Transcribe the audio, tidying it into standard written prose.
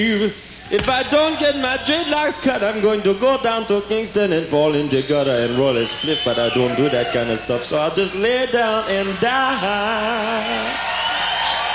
If I don't get my dreadlocks cut, I'm going to go down to Kingston and fall into gutter and roll a split, but I don't do that kind of stuff, so I'll just lay down and die.